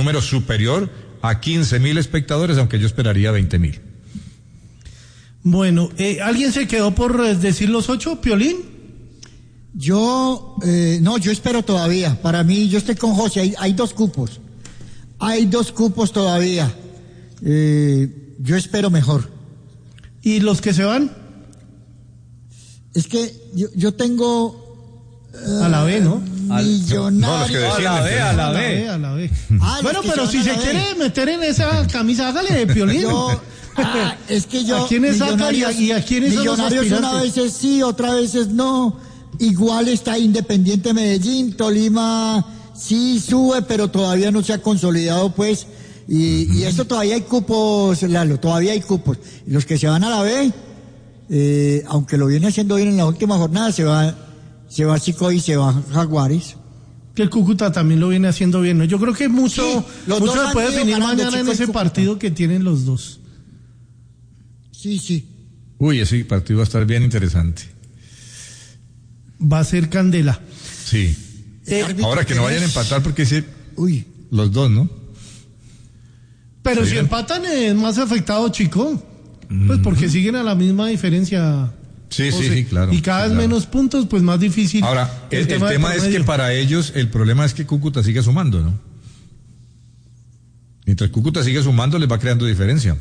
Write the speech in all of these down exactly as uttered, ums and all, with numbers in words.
número superior a quince mil espectadores, aunque yo esperaría veinte mil. Bueno, eh, ¿alguien se quedó por eh, decir los ocho, Piolín? Yo, eh, no, yo espero todavía. Para mí, yo estoy con José, hay, hay dos cupos. Hay dos cupos todavía. Eh, yo espero mejor. ¿Y los que se van? Es que yo, yo tengo... Uh, a la B, ¿no? Millonarios. No, los que decían, a la B, a la B. A la B. Ah, bueno, pero si se quiere meter en esa camisa, hágale de Piolín. Yo, ah, es que yo... ¿A quiénes saca y a, y a quiénes son los Millonarios una vez sí, otra veces no. Igual está Independiente Medellín, Tolima sí sube, pero todavía no se ha consolidado, pues. Y, y esto todavía hay cupos, Lalo, todavía hay cupos. Y los que se van a la B, eh, aunque lo viene haciendo bien en la última jornada, se va, se va Chico y se va Jaguares. Que el Cúcuta también lo viene haciendo bien, ¿no? Yo creo que mucho, sí, mucho se puede definir mañana en ese partido que tienen los dos. Sí, sí. Uy, ese partido va a estar bien interesante. Va a ser candela. Sí. Eh, Ahora que no vayan a empatar porque sí, uy, los dos, ¿no? Pero sí, si empatan es más afectado, Chico. Pues porque mm-hmm. siguen a la misma diferencia. Sí, sí, sí, claro. Y cada vez sí, claro. menos puntos, pues más difícil. Ahora, el, el tema, el tema es que para ellos el problema es que Cúcuta sigue sumando, ¿no? Mientras Cúcuta sigue sumando, les va creando diferencia.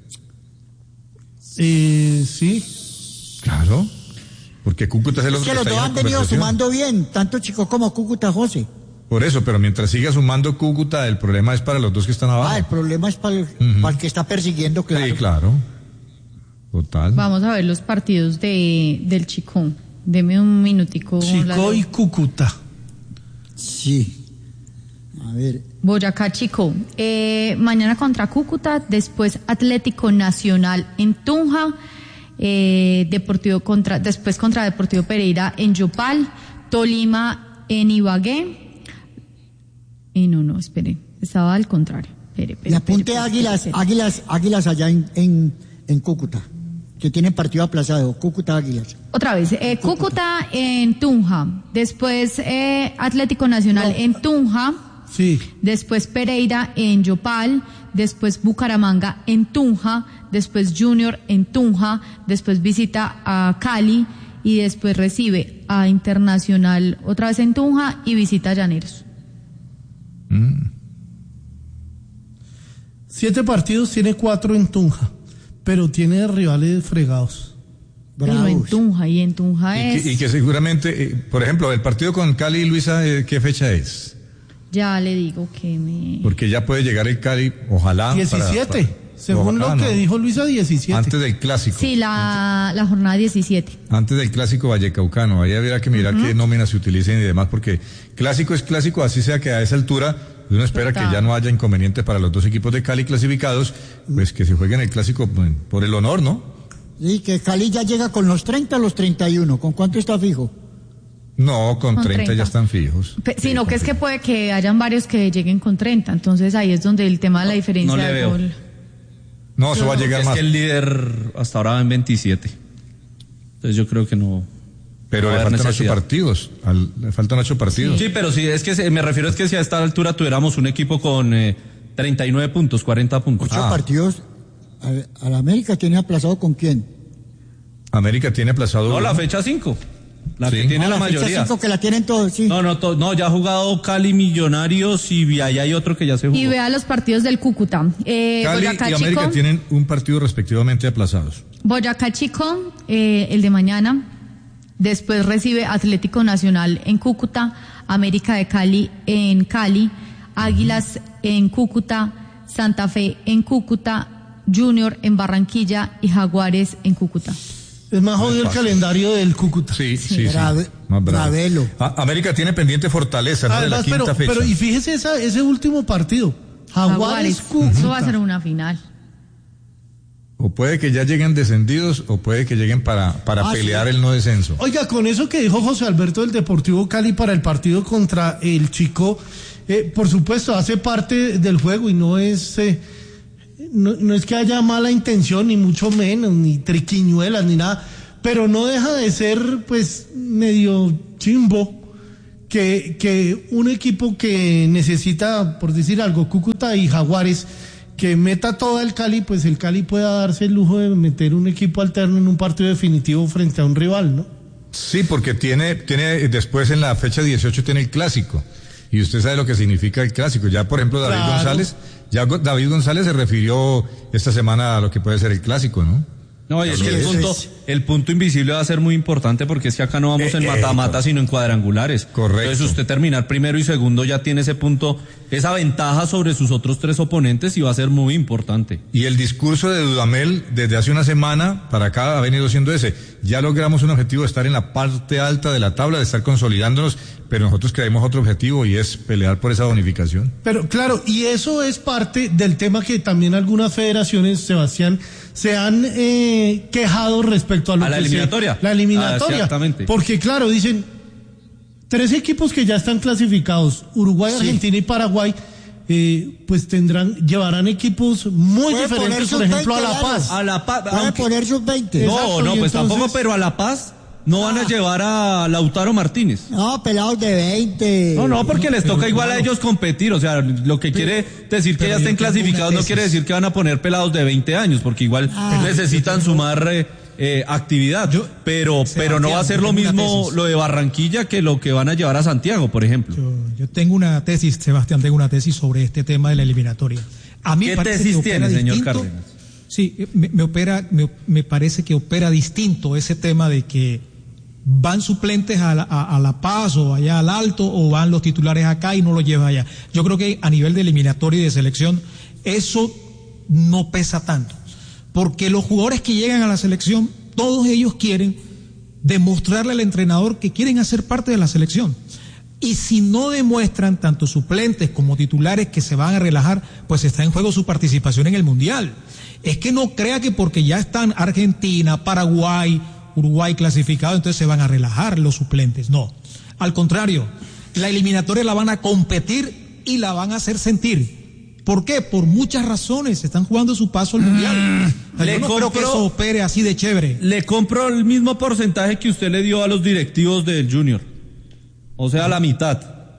Eh, sí. Claro. Porque Cúcuta es el otro que, que los dos han venido sumando bien, tanto Chico como Cúcuta, José. Por eso, pero mientras siga sumando Cúcuta, el problema es para los dos que están abajo. Ah, el problema es para el, uh-huh. para el que está persiguiendo, claro. Sí, claro. Total. Vamos a ver los partidos de del Chico. Deme un minutico. Chico y Cúcuta. Sí. A ver. Boyacá, Chico. Eh, mañana contra Cúcuta, después Atlético Nacional en Tunja. Eh, Deportivo contra, después contra Deportivo Pereira en Yopal, Tolima en Ibagué. Y eh, no, no, espere, estaba al contrario. Espere, espere, y apunte espere, Águilas, espere, espere. Águilas, Águilas allá en, en, en Cúcuta, que tienen partido aplazado, Cúcuta Águilas. Otra vez, eh, Cúcuta en Tunja, después eh, Atlético Nacional no. en Tunja. Sí. Después Pereira en Yopal, después Bucaramanga en Tunja, después Junior en Tunja, después visita a Cali y después recibe a Internacional otra vez en Tunja y visita a Llaneros. Mm. Siete partidos, tiene cuatro en Tunja, pero tiene rivales fregados. Pero en Tunja, y en Tunja y es... Que, y que seguramente, eh, por ejemplo, el partido con Cali y Luisa, eh, ¿qué fecha es? Ya le digo que me... Porque ya puede llegar el Cali, ojalá. diecisiete, para, para, según ojalá, lo que no. dijo Luisa, diecisiete. Antes del clásico. Sí, la, la jornada diecisiete. Antes del clásico vallecaucano, ahí habría que mirar uh-huh. qué nóminas se utilicen y demás, porque clásico es clásico, así sea que a esa altura uno espera Total. que ya no haya inconvenientes para los dos equipos de Cali clasificados, pues que se jueguen el clásico por el honor, ¿no? Sí, que Cali ya llega con los treinta a los treinta y uno, ¿con cuánto está fijo? No, con, con treinta, treinta ya están fijos. Pe- sino sí, que es que puede que hayan varios que lleguen con treinta, entonces ahí es donde el tema de la diferencia no, no le de veo. gol. No, eso yo va a llegar es más. Es que el líder hasta ahora va en veintisiete. Entonces yo creo que no. Pero no le faltan ocho partidos. Al, le faltan ocho partidos. Sí, sí, pero sí, es que se, me refiero es que si a esta altura tuviéramos un equipo con eh, treinta y nueve puntos, cuarenta puntos. Ocho ah. partidos. A, a la América tiene aplazado con quién? América tiene aplazado. No, la fecha cinco. La sí. que tiene no, la, la mayoría. Fecha cinco que la tienen todos, sí. No, no, to, no, ya ha jugado Cali, Millonarios y ahí hay otro que ya se jugó. Y vea los partidos del Cúcuta. Eh, Cali Boyacá y América Chico, tienen un partido respectivamente aplazados. Boyacá Chico, eh, el de mañana. Después recibe Atlético Nacional en Cúcuta, América de Cali en Cali, Águilas uh-huh. en Cúcuta, Santa Fe en Cúcuta, Junior en Barranquilla y Jaguares en Cúcuta. Es más jodido el calendario del Cúcuta. Sí, sí, sí. Brave, más bravo. Bravelo. A- América tiene pendiente Fortaleza, ¿no? Además, de la quinta pero, fecha. pero y fíjese esa, ese último partido. Jaguares, Jaguares, Cúcuta. eso va a ser una final. O puede que ya lleguen descendidos o puede que lleguen para, para ah, pelear sí. el no descenso. Oiga, con eso que dijo José Alberto del Deportivo Cali para el partido contra el Chico, eh, por supuesto hace parte del juego y no es... Eh, no, no es que haya mala intención, ni mucho menos, ni triquiñuelas, ni nada, pero no deja de ser, pues, medio chimbo que, que un equipo que necesita, por decir algo, Cúcuta y Jaguares, que meta todo el Cali, pues el Cali pueda darse el lujo de meter un equipo alterno en un partido definitivo frente a un rival, ¿no? Sí, porque tiene, tiene después en la fecha dieciocho tiene el clásico. Y usted sabe lo que significa el clásico. Ya, por ejemplo, David Claro. González, ya David González se refirió esta semana a lo que puede ser el clásico, ¿no? No, y es que el Eso punto, es. el punto invisible va a ser muy importante porque es que acá no vamos Eh, en eh, mata-mata, sino en cuadrangulares. Correcto. Entonces usted terminar primero y segundo ya tiene ese punto, esa ventaja sobre sus otros tres oponentes y va a ser muy importante. Y el discurso de Dudamel desde hace una semana para acá ha venido siendo ese. Ya logramos un objetivo de estar en la parte alta de la tabla, de estar consolidándonos, pero nosotros creemos otro objetivo y es pelear por esa bonificación. Pero claro, y eso es parte del tema que también algunas federaciones, Sebastián, se han eh, quejado respecto a lo A la que se- eliminatoria. la eliminatoria. Ah, exactamente. Porque claro, dicen, tres equipos que ya están clasificados, Uruguay, Sí. Argentina y Paraguay, eh, pues tendrán, llevarán equipos muy Puede diferentes, poner por ejemplo, a sub La veinte, Paz. Lalo. A La Paz, Puede aunque- poner sub veinte. no, Exacto, no, y pues tampoco, entonces- pero a La Paz no van a llevar a Lautaro Martínez. No, pelados de veinte. No, no, porque les toca igual a ellos competir, o sea, lo que quiere decir que ya estén clasificados no quiere decir que van a poner pelados de veinte años, porque igual Ah. necesitan sumar eh, eh, actividad, Yo- pero pero no va a ser lo Sebastián, yo tengo una mismo tesis. lo de Barranquilla que lo que van a llevar a Santiago, por ejemplo. Yo, yo tengo una tesis, Sebastián, tengo una tesis sobre este tema de la eliminatoria. A mí ¿Qué me parece tesis que opera tiene, señor distinto. Cárdenas? Sí, me, me opera, me, me parece que opera distinto ese tema de que van suplentes a la, a, a La Paz o allá al Alto o van los titulares acá y no los lleva allá. Yo creo que a nivel de eliminatoria y de selección eso no pesa tanto, porque los jugadores que llegan a la selección, todos ellos quieren demostrarle al entrenador que quieren hacer parte de la selección. Y si no demuestran, tanto suplentes como titulares, que se van a relajar, pues está en juego su participación en el Mundial. Es que no crea que porque ya están Argentina, Paraguay, Uruguay clasificados, entonces se van a relajar los suplentes. No. Al contrario, la eliminatoria la van a competir y la van a hacer sentir. ¿Por qué? Por muchas razones. Están jugando su paso al Mundial. O sea, Le yo no creo que compro- eso opere así de chévere. Le compro el mismo porcentaje que usted le dio a los directivos del Junior, o sea, la mitad.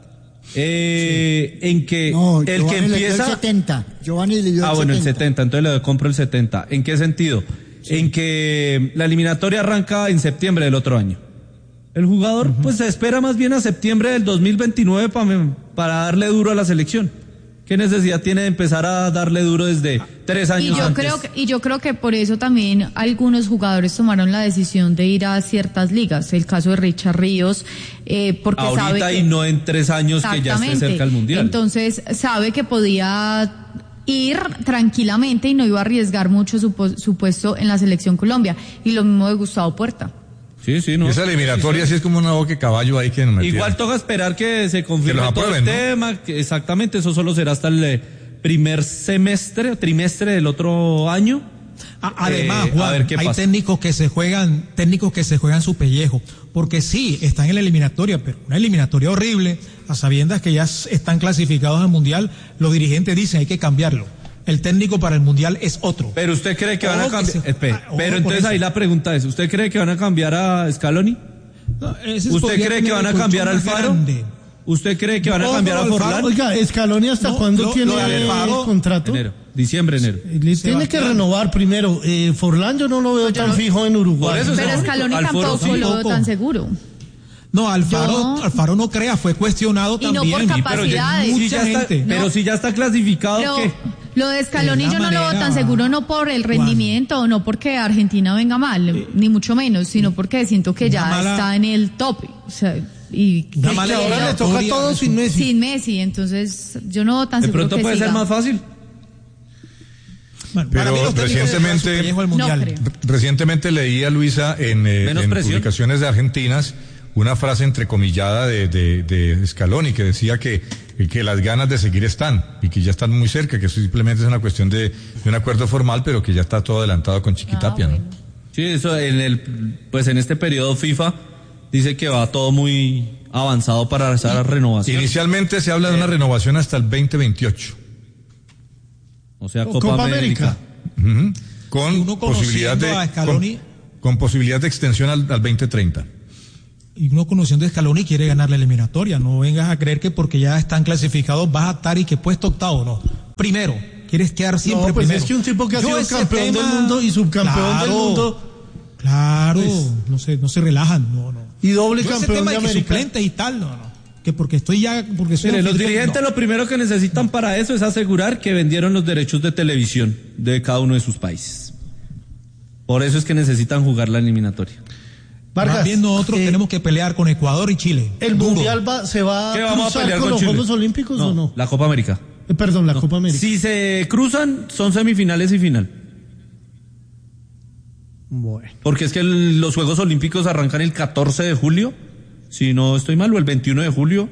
Eh, en que No, el que Giovanni le dio empieza el setenta. Giovanni le dio Ah, el bueno, el setenta. setenta, entonces le compro el setenta. ¿En qué sentido? En que la eliminatoria arranca en septiembre del otro año. El jugador, pues, se espera más bien a septiembre del dos mil veintinueve para, para darle duro a la selección. ¿Qué necesidad tiene de empezar a darle duro desde tres Y años yo antes? creo que, y yo creo que por eso también algunos jugadores tomaron la decisión de ir a ciertas ligas. El caso de Richard Ríos, eh, porque sabe Ahorita que, y no en tres años que ya esté cerca del Mundial. Entonces sabe que podía ir tranquilamente y no iba a arriesgar mucho su, po- su puesto en la selección Colombia. Y lo mismo de Gustavo Puerta. Sí, sí, no. Esa eliminatoria sí es como una boca de caballo ahí que nos metieron. Igual toca esperar que se confirme Que los todo el aprueben, ¿no? tema, que exactamente, eso solo será hasta el eh, primer semestre o trimestre del otro año. A- Además, Eh, a Juan, ver qué hay pasa. técnicos que se juegan, técnicos que se juegan su pellejo, porque sí, están en la eliminatoria, pero una eliminatoria horrible, a sabiendas que ya s- están clasificados al Mundial, los dirigentes dicen hay que cambiarlo. El técnico para el Mundial es otro. Pero usted cree que van a Ojo que cambiar. se- Espere, ah, ojo pero por entonces eso. ahí la pregunta es: ¿usted cree que van a cambiar a Scaloni? No, ese ¿Usted podría cree que tener van a el cambiar al colchón más Faro? grande. ¿Usted cree que van a Ojo, cambiar a Alfaro, Forlán? Oiga, Scaloni, ¿hasta No, cuándo lo- tiene lo de el Alfaro, contrato? Enero, diciembre, enero. Eh, Le tiene que Sebastián. renovar primero. Eh, Forlán yo no lo veo tan no- fijo en Uruguay. Por eso, Pero no, Scaloni Alfaro tampoco sí, lo veo poco. tan seguro. No, Alfaro, Yo- Alfaro no crea, fue cuestionado Y no también. por y- capacidad. Pero, ya- Capacidades. si ya Mucha está, gente. pero No. si ya está clasificado, Pero ¿qué? lo de Scaloni De una yo no lo veo manera, tan seguro, no por el rendimiento o no porque Argentina venga mal, ni mucho menos, sino porque siento que ya Una mala- está en el tope. O sea, y Una que- mala que- Ahora le toca Historia, todo sin Messi. sin Messi, entonces yo no veo tan De seguro pronto que puede siga. ser más fácil. Bueno, Pero para mí los técnicos recientemente- se juegan su pellejo al No Mundial. creo. Recientemente leía, Luisa, en, eh, Menos en presión. publicaciones de argentinas, una frase entrecomillada de, de, de Scaloni que decía que, que las ganas de seguir están y que ya están muy cerca, que eso simplemente es una cuestión de, de un acuerdo formal, pero que ya está todo adelantado con Chiquitapia, Ah, ¿no? bueno. Sí, eso en el, pues en este periodo FIFA dice que va todo muy avanzado para esa renovación. Inicialmente se habla de una renovación hasta el veinte veintiocho. O sea, O Copa, Copa América. América. Ujú. Con Uno posibilidad de conociendo a Scaloni- con, con posibilidad de extensión al, al veinte treinta. y uno con noción de Scaloni quiere ganar la eliminatoria. No vengas a creer que porque ya están clasificados vas a estar y que puesto octavo, no. Primero, quieres quedar siempre no, pues primero. Es que un tipo que ha Yo sido campeón tema, del mundo y subcampeón claro, del mundo. Claro, pues, no se, no se relajan, no, no. Y doble Yo campeón ese tema de de que América. suplentes y tal, no, no. Que porque estoy ya, porque soy Mire, los anfitrión, dirigentes no. lo primero que necesitan para eso es asegurar que vendieron los derechos de televisión de cada uno de sus países. Por eso es que necesitan jugar la eliminatoria. Vargas, Más bien nosotros eh, tenemos que pelear con Ecuador y Chile. ¿El Duro. Mundial va, se va ¿Qué a vamos a cruzar pelear con con los Chile? Juegos Olímpicos No, o no? la Copa América. Eh, perdón, la No. Copa América. Si se cruzan, son semifinales y final. Bueno. Porque es que el- los Juegos Olímpicos arrancan el catorce de julio, si no estoy mal, o el veintiuno de julio,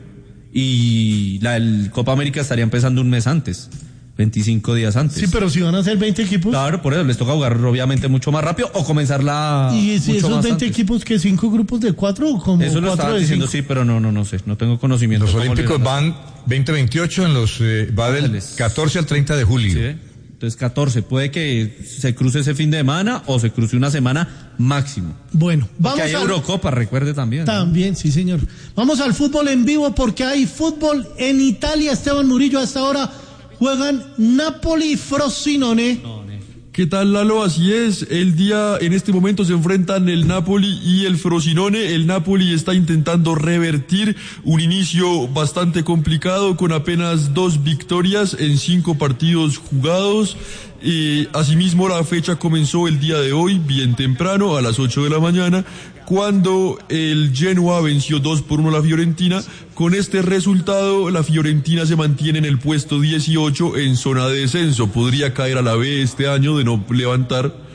y la el Copa América estaría empezando un mes antes, veinticinco días antes. Sí, pero si van a ser veinte equipos. Claro, por eso les toca jugar obviamente mucho más rápido o comenzarla ¿Y si mucho esos más veinte antes. equipos que cinco grupos de cuatro o como Eso lo cuatro estaban de diciendo, cinco? sí, pero no, no, no sé, no tengo conocimiento. Los cómo Olímpicos le- van veinte veintiocho, en los, eh, va del Ángeles. catorce al treinta de julio. Sí, ¿eh? Entonces catorce, puede que se cruce ese fin de semana o se cruce una semana máximo. Bueno, Porque vamos hay al... Eurocopa, recuerde también. ¿no? También, sí, señor. Vamos al fútbol en vivo porque hay fútbol en Italia. Esteban Murillo, hasta ahora juegan Napoli y Frosinone. ¿Qué tal, Lalo? Así es, el día, en este momento se enfrentan el Napoli y el Frosinone. El Napoli está intentando revertir un inicio bastante complicado con apenas dos victorias en cinco partidos jugados. Eh, asimismo, la fecha comenzó el día de hoy, bien temprano, a las ocho de la mañana, cuando el Genoa venció dos por uno a la Fiorentina. Con este resultado, la Fiorentina se mantiene en el puesto dieciocho en zona de descenso. Podría caer a la B este año de no levantar.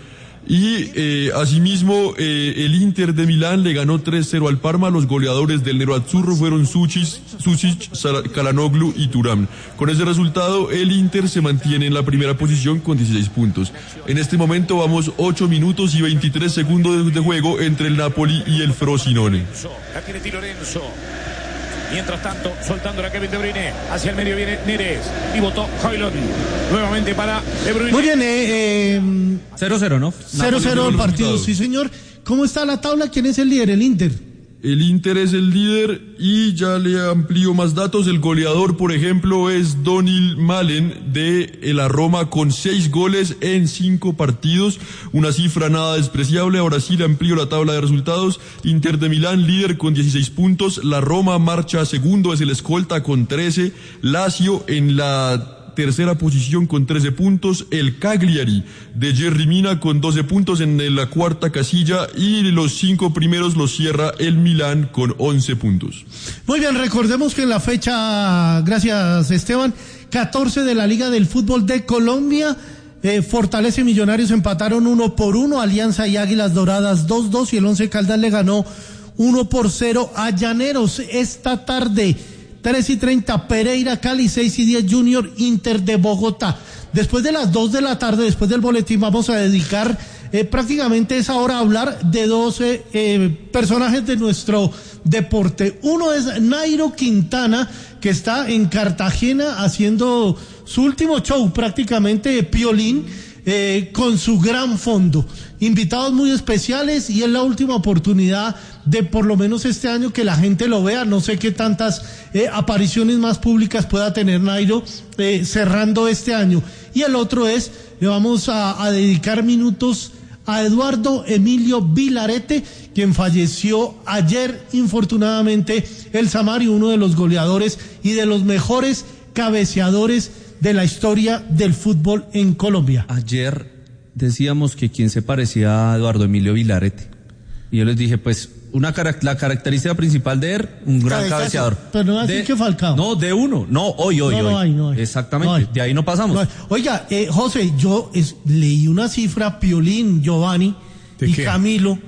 Y eh, asimismo, eh, el Inter de Milán le ganó tres cero al Parma. Los goleadores del Nerazzurro fueron Sucic, Sucic, Calhanoglu y Thuram. Con ese resultado, el Inter se mantiene en la primera posición con dieciséis puntos. En este momento vamos ocho minutos y veintitrés segundos de, de juego entre el Napoli y el Frosinone. La tiene Di Lorenzo. Mientras tanto, soltando a Kevin De Bruyne. Hacia el medio viene Neres. Y votó Højlund. Nuevamente para De Bruyne. Muy bien, eh, eh, cero cero, ¿no? cero cero el partido, sí, señor. ¿Cómo está la tabla? ¿Quién es el líder? El Inter. El Inter es el líder y ya le amplío más datos. El goleador, por ejemplo, es Donil Malen de la Roma con seis goles en cinco partidos. Una cifra nada despreciable. Ahora sí le amplío la tabla de resultados. Inter de Milán, líder con dieciséis puntos. La Roma marcha segundo, es el escolta con trece. Lazio en la tercera posición con trece puntos, el Cagliari de Jerry Mina con doce puntos en la cuarta casilla y los cinco primeros los cierra el Milán con once puntos. Muy bien, recordemos que en la fecha, gracias Esteban, catorce de la Liga del Fútbol de Colombia, eh, Fortaleza y Millonarios empataron uno por uno, Alianza y Águilas Doradas dos dos y el Once Caldas le ganó uno por cero a Llaneros. Esta tarde tres y treinta, Pereira, Cali, seis y diez, Junior, Inter de Bogotá. Después de las dos de la tarde, después del boletín, vamos a dedicar eh, prácticamente esa hora a hablar de dos eh, eh, personajes de nuestro deporte. Uno es Nairo Quintana, que está en Cartagena haciendo su último show, prácticamente Piolín, eh, con su gran fondo. Invitados muy especiales y es la última oportunidad de por lo menos este año que la gente lo vea. No sé qué tantas eh, apariciones más públicas pueda tener Nairo eh, cerrando este año. Y el otro es, le vamos a, a dedicar minutos a Eduardo Emilio Vilarete, quien falleció ayer, infortunadamente, el Samario, uno de los goleadores y de los mejores cabeceadores de la historia del fútbol en Colombia. Ayer decíamos que quien se parecía a Eduardo Emilio Vilarete. Y yo les dije, pues, una carac- la característica principal de él, un gran Cabezazo. cabeceador. Pero no así De- que Falcao. No, de uno. No, hoy, hoy, No, no hoy. hay, no hay. Exactamente. No hay. De ahí no pasamos. No, oiga, eh, José, yo es- leí una cifra, Piolín, Giovanni ¿De y qué? Camilo,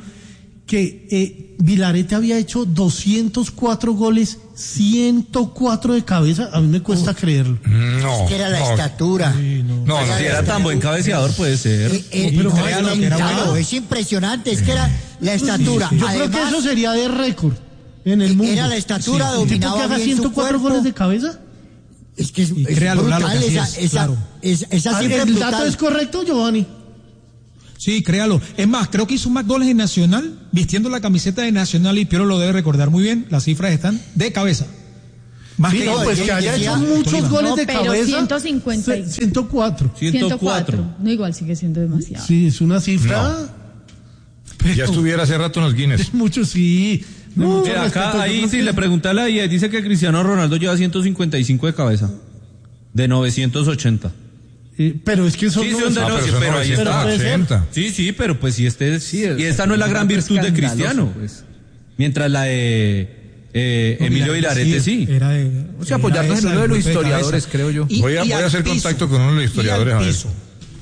que eh, Vilarete había hecho doscientos cuatro goles, ciento cuatro de cabeza. A mí me cuesta creerlo. No. Que era la no, estatura. No, no, Si era tan buen cabeceador, puede ser. Eh, eh, pero no, créalo es, que era claro, bueno. es impresionante, es que era la estatura. Yo creo Además, que eso sería de récord en el eh, mundo. era la estatura, Un tipo dominaba que haga bien su ciento cuatro cuerpo. goles de cabeza. es que es, Y es créalo, brutal Lalo, que así esa, es, esa, claro. esa, esa Ah, cifra es ¿El dato brutal. es correcto, Giovanni? Sí, créalo. Es más, creo que hizo más goles en Nacional, vistiendo la camiseta de Nacional, y Piero lo debe recordar muy bien, las cifras están de cabeza. Más sí, que no, pues que haya hecho muchos goles no, de pero cabeza. ciento cincuenta. ciento cuatro. ciento cuatro. No, igual sigue siendo demasiado. Sí, es una cifra. No. Pero ya estuviera hace rato en los Guinness. Mucho, sí. No, Mira, acá, ahí sí, le pregunté a y dice que Cristiano Ronaldo lleva ciento cincuenta y cinco de cabeza, de novecientos ochenta. Eh, pero es que eso sí, no son de Ah, no, pero sí, son pero ahí está. puede ser. ochenta. Sí, sí, pero pues si este es, sí, y esta no es la gran virtud de Cristiano, pues. Mientras la de eh, No, Emilio Vilarete Vilarete sí. Era de, O sea, apoyarnos en esa, uno de los golpe historiadores, cabeza. creo yo. Y- Voy a, y voy a al hacer piso. contacto con uno de los Y al historiadores a ver. piso.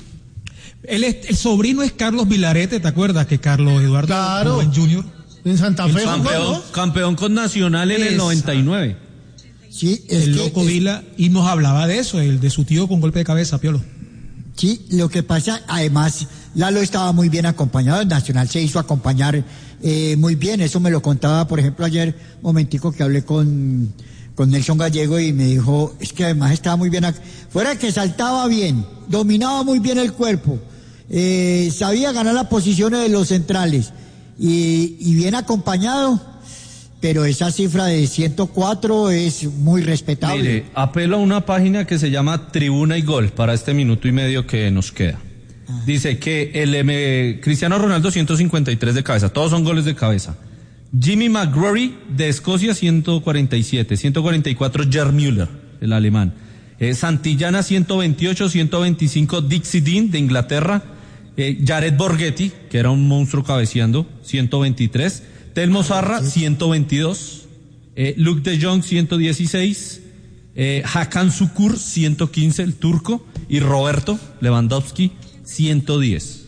El, el sobrino es Carlos Vilarete, ¿te acuerdas? Que Carlos Eduardo Claro. Rubén junior En Santa Fe. Campeón, jugó, ¿no? campeón con Nacional en el Esa. noventa y nueve. Sí, es el que, loco es- Vila, y nos hablaba de eso, el de su tío con golpe de cabeza, Piolo. sí, lo que pasa, además, Lalo estaba muy bien acompañado, el Nacional se hizo acompañar eh, muy bien, eso me lo contaba, por ejemplo, ayer, momentico que hablé con, con Nelson Gallego y me dijo, es que además estaba muy bien, ac- fuera que saltaba bien, dominaba muy bien el cuerpo, eh, sabía ganar las posiciones de los centrales y, y bien acompañado, pero esa cifra de ciento cuatro es muy respetable. Mire, apelo a una página que se llama Tribuna y Gol para este minuto y medio que nos queda. Dice que el M, Cristiano Ronaldo ciento cincuenta y tres de cabeza, todos son goles de cabeza. Jimmy McGrory de Escocia ciento cuarenta y siete, ciento cuarenta y cuatro Gerd Müller, el alemán. Eh, Santillana ciento veintiocho, ciento veinticinco Dixie Dean de Inglaterra. Eh, Jared Borghetti, que era un monstruo cabeceando, ciento veintitrés. Telmo Zarra, ciento veintidós. Eh, Luke de Jong, ciento dieciséis. Eh, Hakan Sukur, ciento quince, el turco. Y Roberto Lewandowski, ciento diez.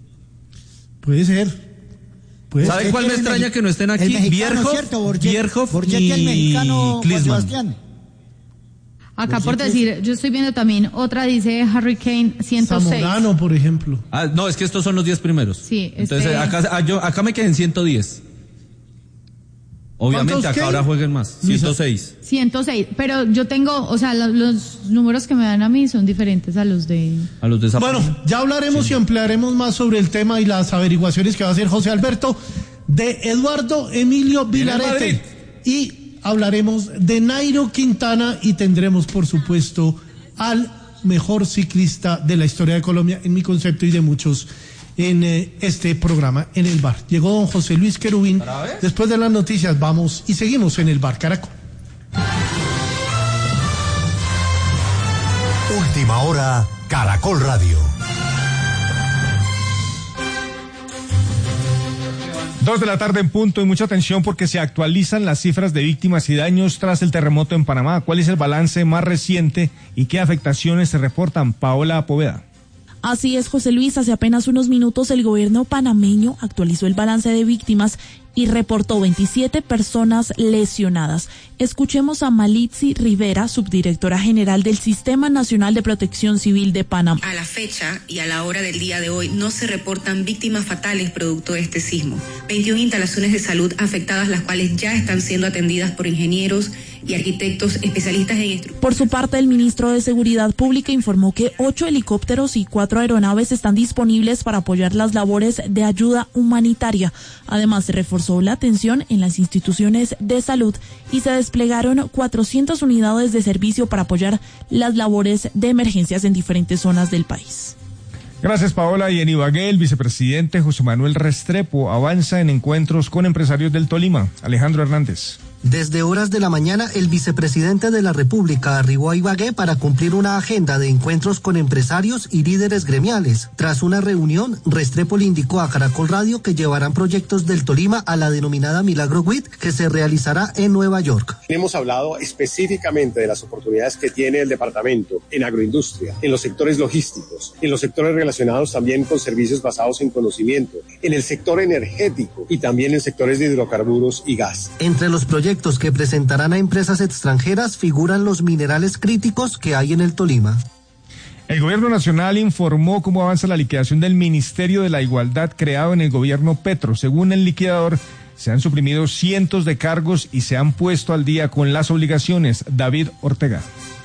Puede ser. Puede ¿Sabe ser. cuál me El extraña mex- que no estén el aquí? mexicano, Bierhoff, ¿cierto? Borghetti- Bierhoff Borghetti, el y mexicano, Juan Klinsmann. Sebastián. Acá por decir, yo estoy viendo también otra, dice Harry Kane ciento seis. Zamorano, por ejemplo. Ah, no, es que estos son los diez primeros. Sí, Entonces, este- acá, ah, yo, acá me quedé en ciento diez. Obviamente, ¿Cuántos acá qué? ahora jueguen más. ciento seis. ciento seis, pero yo tengo, o sea, lo- los números que me dan a mí son diferentes a los de... A los de esa Bueno, página. ya hablaremos y ampliaremos más sobre el tema y las averiguaciones que va a hacer José Alberto de Eduardo Emilio Viene el Vilarete. Y hablaremos de Nairo Quintana y tendremos, por supuesto, al mejor ciclista de la historia de Colombia, en mi concepto y de muchos, en eh, este programa, en el bar. Llegó don José Luis Querubín. Después de las noticias vamos y seguimos en el bar Caracol. Última hora, Caracol Radio. Dos de la tarde en punto y mucha atención porque se actualizan las cifras de víctimas y daños tras el terremoto en Panamá. ¿Cuál es el balance más reciente y qué afectaciones se reportan? Paola Poveda. Así es, José Luis. Hace apenas unos minutos el gobierno panameño actualizó el balance de víctimas y reportó veintisiete personas lesionadas. Escuchemos a Malitzi Rivera, subdirectora general del Sistema Nacional de Protección Civil de Panamá. A la fecha y a la hora del día de hoy no se reportan víctimas fatales producto de este sismo. veintiuna instalaciones de salud afectadas, las cuales ya están siendo atendidas por ingenieros y arquitectos especialistas en estructuras. Por su parte, el ministro de Seguridad Pública informó que ocho helicópteros y cuatro aeronaves están disponibles para apoyar las labores de ayuda humanitaria. Además, se reforzó la atención en las instituciones de salud y se desplegaron cuatrocientas unidades de servicio para apoyar las labores de emergencias en diferentes zonas del país. Gracias, Paola. Y en Ibagué, el vicepresidente José Manuel Restrepo avanza en encuentros con empresarios del Tolima. Alejandro Hernández. Desde horas de la mañana, el vicepresidente de la República arribó a Ibagué para cumplir una agenda de encuentros con empresarios y líderes gremiales. Tras una reunión, Restrepo le indicó a Caracol Radio que llevarán proyectos del Tolima a la denominada Milagro WIT, que se realizará en Nueva York. Hemos hablado específicamente de las oportunidades que tiene el departamento en agroindustria, en los sectores logísticos, en los sectores relacionados también con servicios basados en conocimiento, en el sector energético y también en sectores de hidrocarburos y gas. Entre los proyectos que presentarán a empresas extranjeras figuran los minerales críticos que hay en el Tolima. El gobierno nacional informó cómo avanza la liquidación del Ministerio de la Igualdad creado en el gobierno Petro. Según el liquidador, se han suprimido cientos de cargos y se han puesto al día con las obligaciones. David Ortega.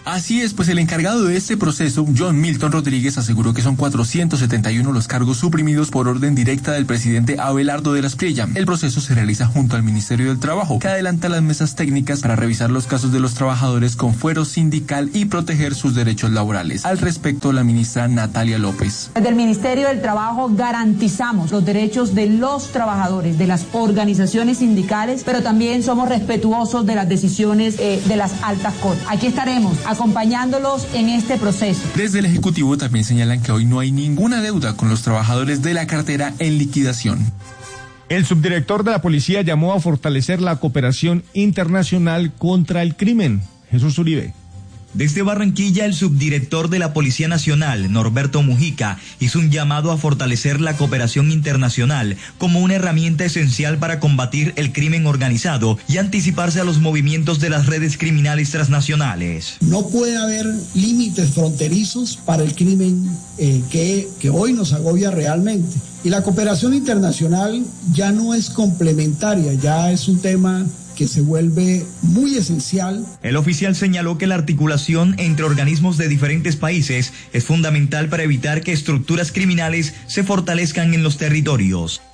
Así es, pues el encargado de este proceso, John Milton Rodríguez, aseguró que son cuatrocientos setenta y uno los cargos suprimidos por orden directa del presidente Abelardo de la Espriella. El proceso se realiza junto al Ministerio del Trabajo, que adelanta las mesas técnicas para revisar los casos de los trabajadores con fuero sindical y proteger sus derechos laborales. Al respecto, la ministra Natalia López. Desde el Ministerio del Trabajo garantizamos los derechos de los trabajadores, de las organizaciones sindicales, pero también somos respetuosos de las decisiones eh, de las altas cortes. Aquí estaremos acompañándolos en este proceso. Desde el Ejecutivo también señalan que hoy no hay ninguna deuda con los trabajadores de la cartera en liquidación. El subdirector de la policía llamó a fortalecer la cooperación internacional contra el crimen. Jesús Uribe. Desde Barranquilla, el subdirector de la Policía Nacional, Norberto Mujica, hizo un llamado a fortalecer la cooperación internacional como una herramienta esencial para combatir el crimen organizado y anticiparse a los movimientos de las redes criminales transnacionales. No puede haber límites fronterizos para el crimen eh, que, que hoy nos agobia realmente. Y la cooperación internacional ya no es complementaria, ya es un tema que se vuelve muy esencial. El oficial señaló que la articulación entre organismos de diferentes países es fundamental para evitar que estructuras criminales se fortalezcan en los territorios.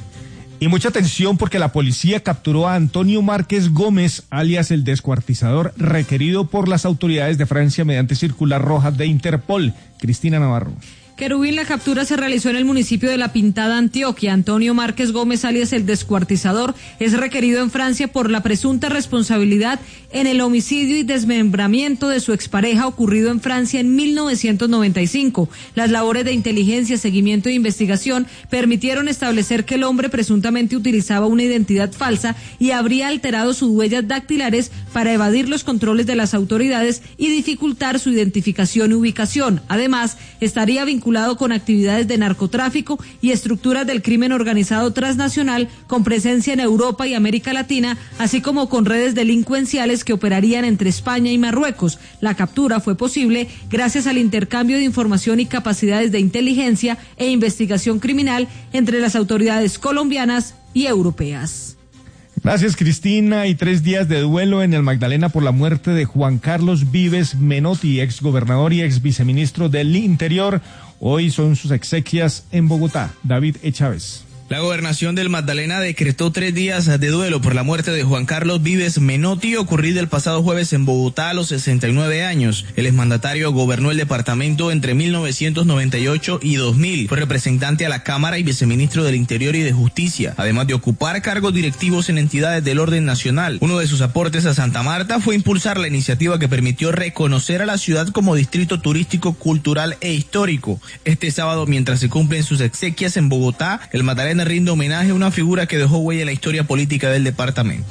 Y mucha atención porque la policía capturó a Antonio Márquez Gómez, alias el descuartizador, requerido por las autoridades de Francia mediante circular roja de Interpol. Cristina Navarro. Querubín, la captura se realizó en el municipio de La Pintada, Antioquia. Antonio Márquez Gómez, alias el descuartizador, es requerido en Francia por la presunta responsabilidad en el homicidio y desmembramiento de su expareja ocurrido en Francia en mil novecientos noventa y cinco. Las labores de inteligencia, seguimiento e investigación permitieron establecer que el hombre presuntamente utilizaba una identidad falsa y habría alterado sus huellas dactilares para evadir los controles de las autoridades y dificultar su identificación y ubicación. Además, estaría vinculado con actividades de narcotráfico y estructuras del crimen organizado transnacional con presencia en Europa y América Latina, así como con redes delincuenciales que operarían entre España y Marruecos. La captura fue posible gracias al intercambio de información y capacidades de inteligencia e investigación criminal entre las autoridades colombianas y europeas. Gracias, Cristina. Y tres días de duelo en el Magdalena por la muerte de Juan Carlos Vives Menotti, ex gobernador y ex viceministro del Interior. Hoy son sus exequias en Bogotá. David E. Chávez. La gobernación del Magdalena decretó tres días de duelo por la muerte de Juan Carlos Vives Menotti, ocurrida el pasado jueves en Bogotá a los sesenta y nueve años. El exmandatario gobernó el departamento entre mil novecientos noventa y ocho y dos mil. Fue representante a la Cámara y viceministro del Interior y de Justicia, además de ocupar cargos directivos en entidades del orden nacional. Uno de sus aportes a Santa Marta fue impulsar la iniciativa que permitió reconocer a la ciudad como distrito turístico, cultural e histórico. Este sábado, mientras se cumplen sus exequias en Bogotá, el Magdalena rinde homenaje a una figura que dejó huella en la historia política del departamento.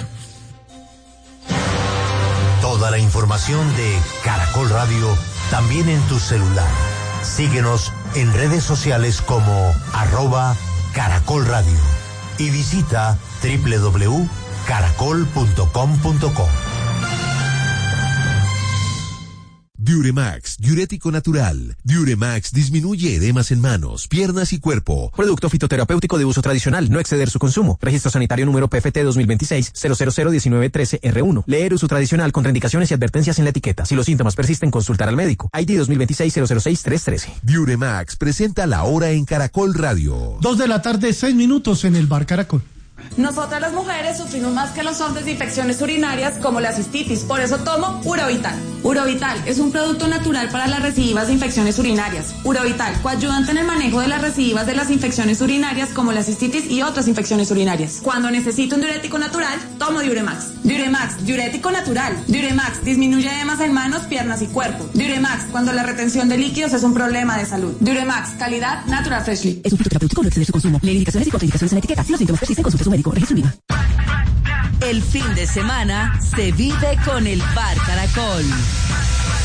Toda la información de Caracol Radio también en tu celular. Síguenos en redes sociales como arroba Caracol Radio y visita doble u doble u doble u punto caracol punto com punto co. Diuremax, diurético natural. Diuremax disminuye edemas en manos, piernas y cuerpo. Producto fitoterapéutico de uso tradicional, no exceder su consumo. Registro sanitario número P F T dos mil veintiséis cero cero cero diecinueve trece R uno. Leer uso tradicional, contraindicaciones y advertencias en la etiqueta. Si los síntomas persisten, consultar al médico. I D dos mil veintiséis cero cero seis tres trece. Diuremax presenta la hora en Caracol Radio. Dos de la tarde, seis minutos en el Bar Caracol. Nosotras las mujeres sufrimos más que los hombres de infecciones urinarias como la cistitis, por eso tomo Urovital. Urovital es un producto natural para las recidivas de infecciones urinarias. Urovital, coayudante en el manejo de las recidivas de las infecciones urinarias como la cistitis y otras infecciones urinarias. Cuando necesito un diurético natural, tomo Diuremax. Diuremax, diurético natural. Diuremax, disminuye edemas en manos, piernas y cuerpo. Diuremax, cuando la retención de líquidos es un problema de salud. Diuremax, calidad Natural Freshly. Es un producto terapéutico, no exceder su consumo. Leer indicaciones y contraindicaciones en la etiqueta. Si los síntomas persisten, consulte a su médico. Registro INVIMA. El fin de semana se vive con el Bar Caracol.